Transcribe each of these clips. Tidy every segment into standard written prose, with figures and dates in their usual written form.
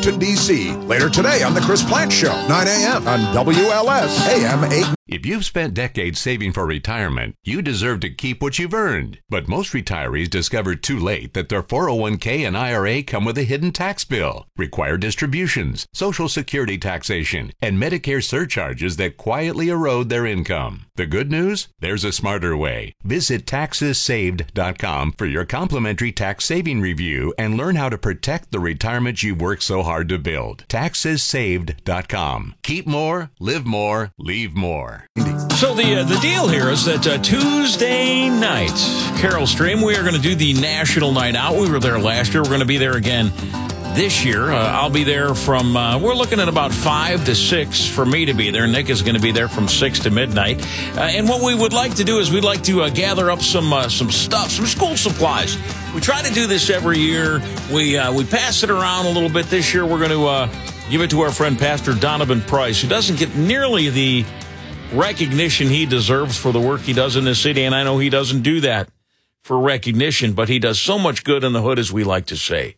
Washington, D.C. Later today on The Chris Plant Show, 9 a.m. on WLS AM 8. If you've spent decades saving for retirement, you deserve to keep what you've earned. But most retirees discover too late that their 401k and IRA come with a hidden tax bill, required distributions, Social Security taxation, and Medicare surcharges that quietly erode their income. The good news? There's a smarter way. Visit TaxesSaved.com for your complimentary tax saving review and learn how to protect the retirement you've worked so hard to build. TaxesSaved.com. Keep more, live more, leave more. So the deal here is that Tuesday night, Carol Stream, we are going to do the National Night Out. We were there last year. We're going to be there again this year. I'll be there from, we're looking at about 5 to 6 for me to be there. Nick is going to be there from 6 to midnight. And what we would like to do is we'd like to gather up some stuff, some school supplies. We try to do this every year. We pass it around a little bit. This year we're going to give it to our friend Pastor Donovan Price, who doesn't get nearly the recognition he deserves for the work he does in this city, and I know he doesn't do that for recognition, but he does so much good in the hood, as we like to say.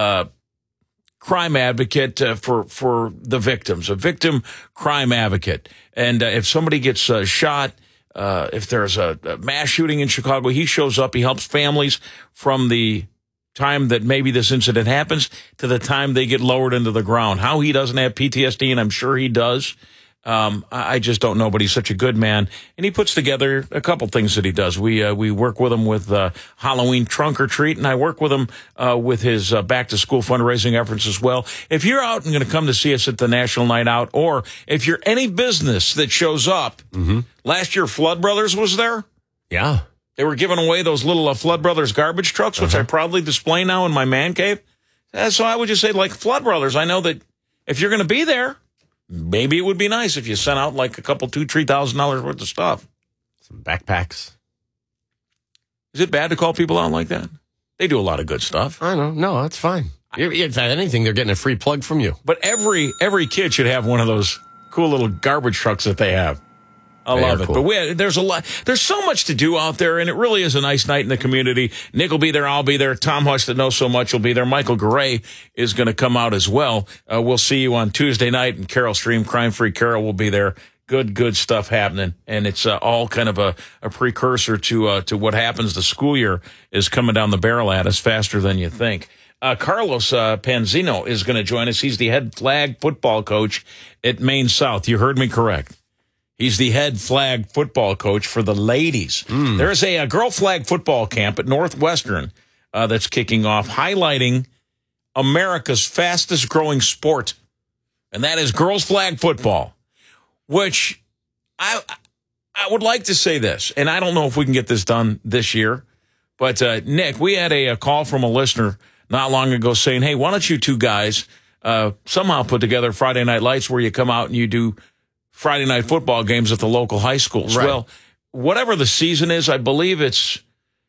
Crime advocate for the victims, a victim crime advocate. And if somebody gets shot, if there's a mass shooting in Chicago, he shows up, he helps families from the time that maybe this incident happens to the time they get lowered into the ground. How he doesn't have PTSD, and I'm sure he does, I just don't know, but he's such a good man. And he puts together a couple things that he does. We work with him with Halloween trunk or treat, and I work with him with his back-to-school fundraising efforts as well. If you're out and going to come to see us at the National Night Out, or if you're any business that shows up, last year Flood Brothers was there. Yeah. They were giving away those little Flood Brothers garbage trucks, which I proudly display now in my man cave. So I would just say, like, Flood Brothers, I know that if you're going to be there, maybe it would be nice if you sent out like a couple, $2,000-$3,000 worth of stuff. Some backpacks. Is it bad to call people out like that? They do a lot of good stuff. I don't know. No, that's fine. If anything, they're getting a free plug from you. But every kid should have one of those cool little garbage trucks that they have. I love it. Cool. But there's so much to do out there, and it really is a nice night in the community. Nick will be there. I'll be there. Tom Hush, that knows so much, will be there. Michael Garay is going to come out as well. We'll see you on Tuesday night, and Carol Stream, Crime Free Carol, will be there. Good stuff happening, and it's all kind of a precursor to what happens. The school year is coming down the barrel at us faster than you think. Carlos Panzino is going to join us. He's the head flag football coach at Maine South. You heard me correct. He's the head flag football coach for the ladies. There's a girl flag football camp at Northwestern that's kicking off, highlighting America's fastest growing sport, and that is girls flag football, which I would like to say this, and I don't know if we can get this done this year, but Nick, we had a call from a listener not long ago saying, hey, why don't you two guys somehow put together Friday Night Lights where you come out and you do Friday night football games at the local high schools. Right. Well, whatever the season is, I believe it's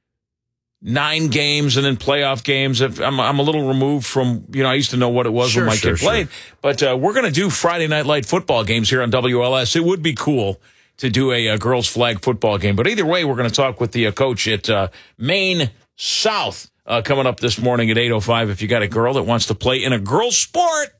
9 games and then playoff games. I'm a little removed from, I used to know what it was when my kid played. But we're going to do Friday night light football games here on WLS. It would be cool to do a girls flag football game. But either way, we're going to talk with the coach at Maine South coming up this morning at 8:05. If you got a girl that wants to play in a girls sport,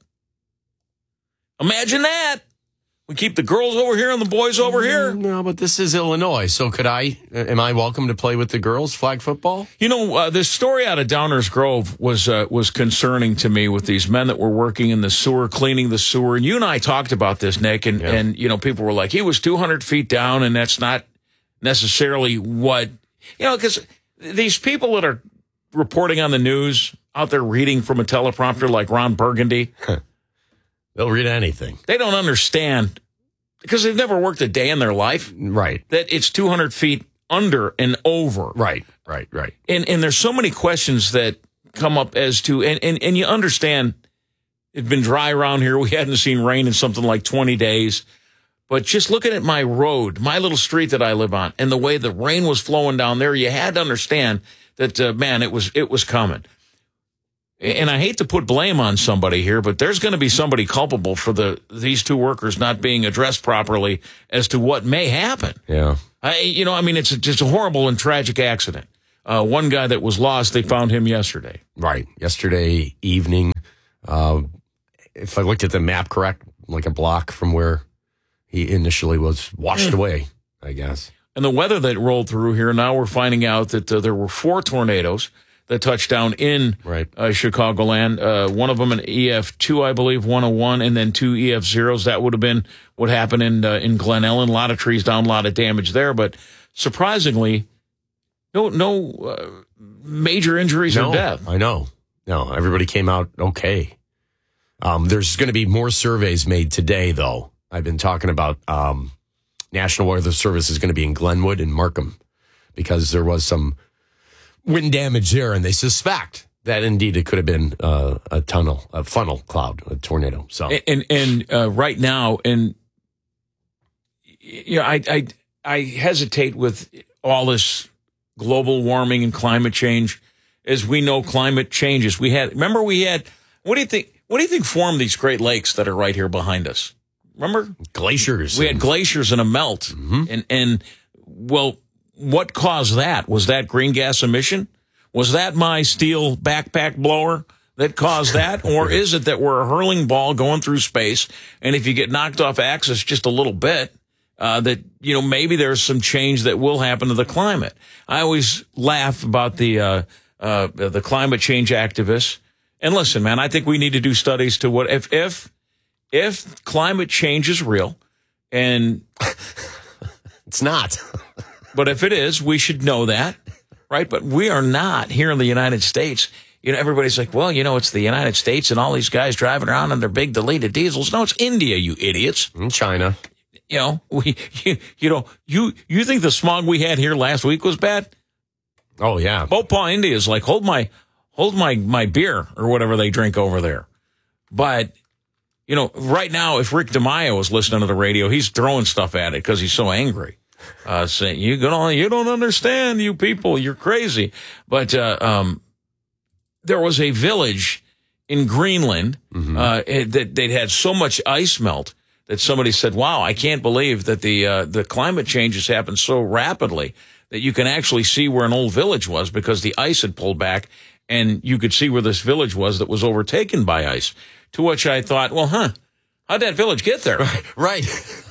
imagine that. We keep the girls over here and the boys over here. No, but this is Illinois, so am I welcome to play with the girls flag football? This story out of Downers Grove was concerning to me with these men that were working in the sewer, cleaning the sewer. And you and I talked about this, Nick, and people were like, he was 200 feet down, and that's not necessarily what, because these people that are reporting on the news out there reading from a teleprompter like Ron Burgundy, they'll read anything. They don't understand, because they've never worked a day in their life. Right. That it's 200 feet under and over. Right. And there's so many questions that come up as to, and you understand, it's been dry around here. We hadn't seen rain in something like 20 days. But just looking at my road, my little street that I live on, and the way the rain was flowing down there, you had to understand that, it was coming. And I hate to put blame on somebody here, but there's going to be somebody culpable for these two workers not being addressed properly as to what may happen. Yeah. It's just a horrible and tragic accident. One guy that was lost, they found him yesterday. Right. Yesterday evening, if I looked at the map correct, like a block from where he initially was washed away, I guess. And the weather that rolled through here, now we're finding out that there were 4 tornadoes that touched down in Chicagoland. One of them an EF2, I believe, 101, and then 2 EF0s. That would have been what happened in Glen Ellen. A lot of trees down, a lot of damage there. But surprisingly, no major injuries or death. I know. No, everybody came out okay. There's going to be more surveys made today, though. I've been talking about National Weather Service is going to be in Glenwood and Markham because there was some wind damage there, and they suspect that indeed it could have been a funnel cloud, a tornado. So and right now, and I hesitate with all this global warming and climate change. As we know, climate changes. What do you think formed these Great Lakes that are right here behind us? Remember? Glaciers. We had glaciers and a melt. And what caused that? Was that green gas emission? Was that my steel backpack blower that caused that? Or is it that we're a hurling ball going through space, and if you get knocked off axis just a little bit, that, maybe there's some change that will happen to the climate? I always laugh about the climate change activists. And listen, man, I think we need to do studies to what if climate change is real, and it's not. But if it is, we should know that, right? But we are not here in the United States. Everybody's like, well, it's the United States and all these guys driving around in their big deleted diesels. No, it's India, you idiots. In China. You think the smog we had here last week was bad? Oh yeah. Bhopal, India is like, hold my beer or whatever they drink over there. But, right now, if Rick DeMaio was listening to the radio, he's throwing stuff at it because he's so angry. Saying, you don't understand, you people, you're crazy. But there was a village in Greenland that they'd had so much ice melt that somebody said, wow, I can't believe that the climate change has happened so rapidly that you can actually see where an old village was because the ice had pulled back, and you could see where this village was that was overtaken by ice. To which I thought, well, how'd that village get there? Right.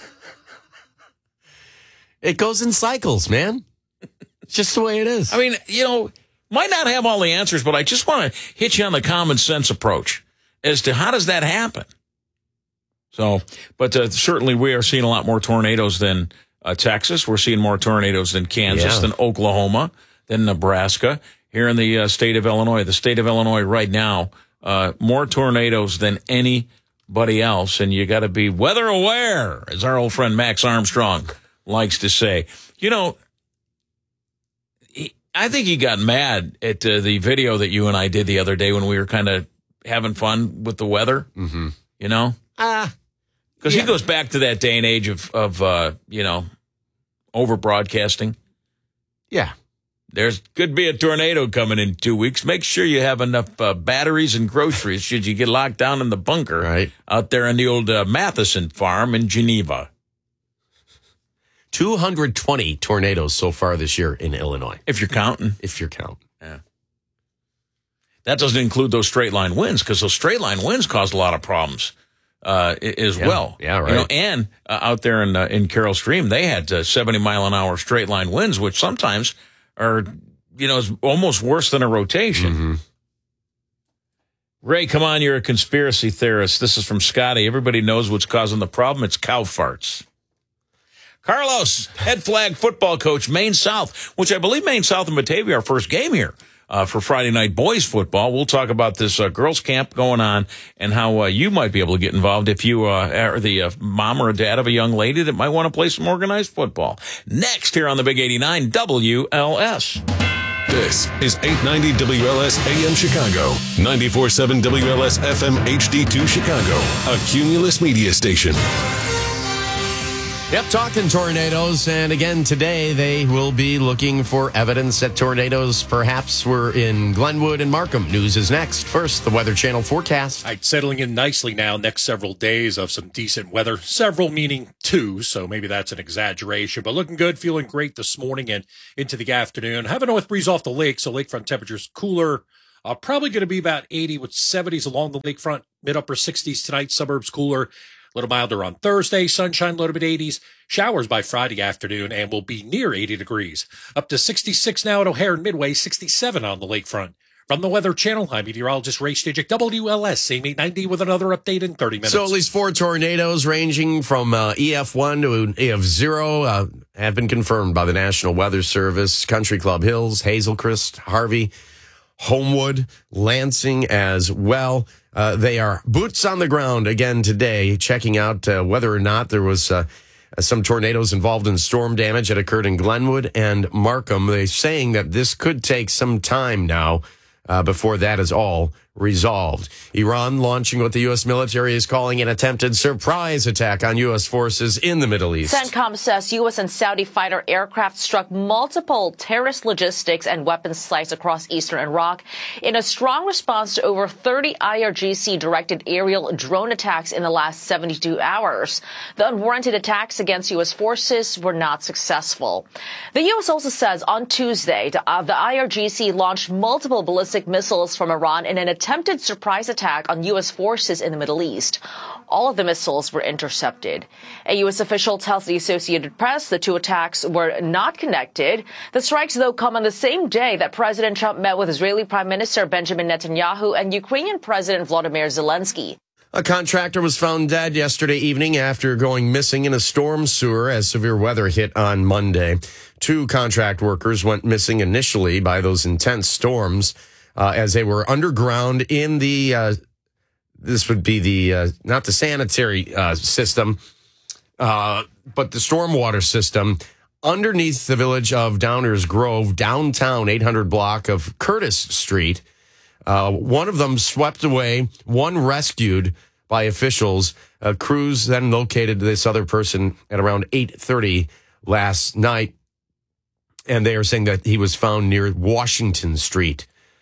It goes in cycles, man. It's just the way it is. I mean, might not have all the answers, but I just want to hit you on the common sense approach as to how does that happen? So, but certainly we are seeing a lot more tornadoes than Texas. We're seeing more tornadoes than Kansas, than Oklahoma, than Nebraska. Here in the state of Illinois, right now, more tornadoes than anybody else. And you got to be weather aware, as our old friend Max Armstrong likes to say. I think he got mad at the video that you and I did the other day when we were kind of having fun with the weather. Mm-hmm. Because he goes back to that day and age of over broadcasting. Yeah. There's could be a tornado coming in 2 weeks. Make sure you have enough batteries and groceries should you get locked down in the bunker out there on the old Matheson farm in Geneva. 220 tornadoes so far this year in Illinois. If you're counting. Yeah. That doesn't include those straight line winds, because those straight line winds caused a lot of problems as well. Yeah, right. And out there in Carroll Stream, they had 70-mile-an-hour straight line winds, which sometimes are, is almost worse than a rotation. Mm-hmm. Ray, come on, you're a conspiracy theorist. This is from Scotty. Everybody knows what's causing the problem. It's cow farts. Carlos, head flag football coach, Maine South, which I believe Maine South and Batavia are first game here for Friday night boys football. We'll talk about this girls camp going on and how you might be able to get involved if you are the mom or dad of a young lady that might want to play some organized football. Next here on the Big 89 WLS. This is 890 WLS AM Chicago, 94.7 WLS FM HD2 Chicago, a Cumulus media station. Yep, talking tornadoes, and again today they will be looking for evidence that tornadoes perhaps were in Glenwood and Markham. News is next. First, the Weather Channel forecast. All right, settling in nicely now, next several days of some decent weather. Several meaning 2, so maybe that's an exaggeration, but looking good, feeling great this morning and into the afternoon. Have a north breeze off the lake, so lakefront temperatures cooler. Probably going to be about 80 with 70s along the lakefront, mid-upper 60s tonight, suburbs cooler, a little milder on Thursday, sunshine, low to mid-80s, showers by Friday afternoon, and will be near 80 degrees. Up to 66 now at O'Hare and Midway, 67 on the lakefront. From the Weather Channel, I'm meteorologist Ray Stijik, WLS, same 890 with another update in 30 minutes. So at least 4 tornadoes ranging from EF1 to EF0 have been confirmed by the National Weather Service. Country Club Hills, Hazelcrest, Harvey, Homewood, Lansing as well. They are boots on the ground again today, checking out whether or not there was some tornadoes involved in storm damage that occurred in Glenwood and Markham. They're saying that this could take some time now before that is all resolved. Iran launching what the U.S. military is calling an attempted surprise attack on U.S. forces in the Middle East. CENTCOM says U.S. and Saudi fighter aircraft struck multiple terrorist logistics and weapons sites across eastern Iraq in a strong response to over 30 IRGC-directed aerial drone attacks in the last 72 hours. The unwarranted attacks against U.S. forces were not successful. The U.S. also says on Tuesday the IRGC launched multiple ballistic missiles from Iran in an attempted surprise attack on U.S. forces in the Middle East. All of the missiles were intercepted. A U.S. official tells the Associated Press the 2 attacks were not connected. The strikes, though, come on the same day that President Trump met with Israeli Prime Minister Benjamin Netanyahu and Ukrainian President Volodymyr Zelensky. A contractor was found dead yesterday evening after going missing in a storm sewer as severe weather hit on Monday. 2 contract workers went missing initially by those intense storms as they were underground in the, this would be the, not the sanitary system, but the stormwater system underneath the village of Downers Grove, downtown 800 block of Curtis Street. One of them swept away, one rescued by officials. Crews then located this other person at around 8:30 last night, and they are saying that he was found near Washington Street.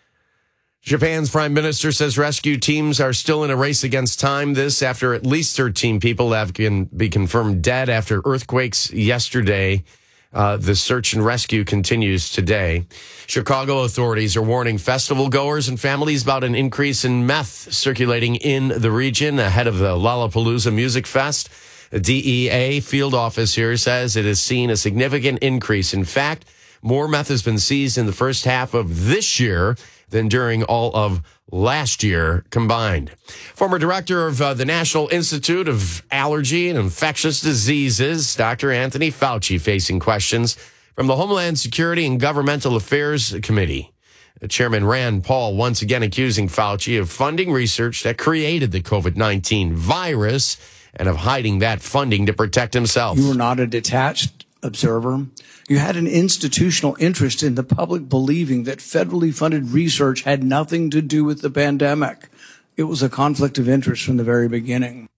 Japan's prime minister says rescue teams are still in a race against time. This after at least 13 people have been confirmed dead after earthquakes yesterday. The search and rescue continues today. Chicago authorities are warning festival goers and families about an increase in meth circulating in the region ahead of the Lollapalooza Music Fest. The DEA field office here says it has seen a significant increase. In fact, more meth has been seized in the first half of this year than during all of last year combined. Former director of the National Institute of Allergy and Infectious Diseases, Dr. Anthony Fauci, facing questions from the Homeland Security and Governmental Affairs Committee. Chairman Rand Paul once again accusing Fauci of funding research that created the COVID-19 virus and of hiding that funding to protect himself. You were not a detached observer. You had an institutional interest in the public believing that federally funded research had nothing to do with the pandemic. It was a conflict of interest from the very beginning.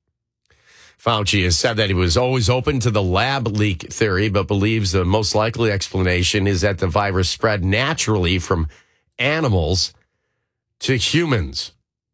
Fauci has said that he was always open to the lab leak theory, but believes the most likely explanation is that the virus spread naturally from animals to humans.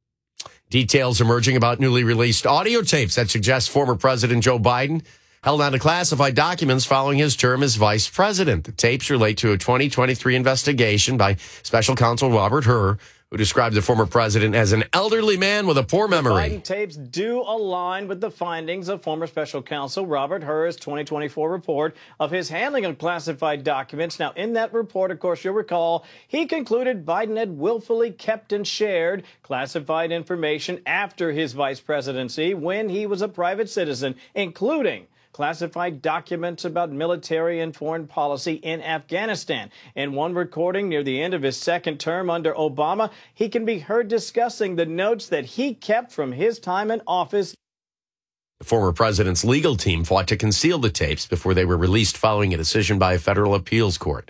Details emerging about newly released audio tapes that suggest former President Joe Biden held on to classified documents following his term as vice president. The tapes relate to a 2023 investigation by special counsel Robert Hur, who described the former president as an elderly man with a poor memory. The Biden tapes do align with the findings of former special counsel Robert Hur's 2024 report of his handling of classified documents. Now, in that report, of course, you'll recall, he concluded Biden had willfully kept and shared classified information after his vice presidency when he was a private citizen, including classified documents about military and foreign policy in Afghanistan. In one recording near the end of his second term under Obama, he can be heard discussing the notes that he kept from his time in office. The former president's legal team fought to conceal the tapes before they were released following a decision by a federal appeals court.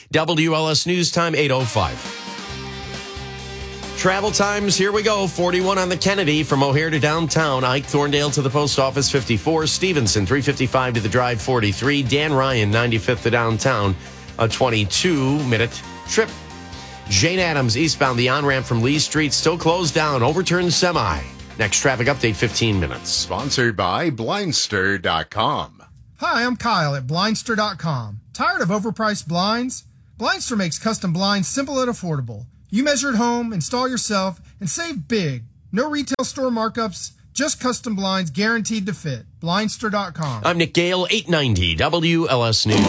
WLS News Time, 8:05. Travel times, here we go. 41 on the Kennedy from O'Hare to downtown. Ike Thorndale to the post office, 54. Stevenson, 355 to the drive, 43. Dan Ryan, 95th to downtown, a 22-minute trip. Jane Addams, eastbound, the on-ramp from Lee Street, still closed down. Overturned semi. Next traffic update, 15 minutes. Sponsored by Blindster.com. Hi, I'm Kyle at Blindster.com. Tired of overpriced blinds? Blindster makes custom blinds simple and affordable. You measure at home, install yourself, and save big. No retail store markups, just custom blinds guaranteed to fit. Blindster.com. I'm Nick Gale, 890 WLS News.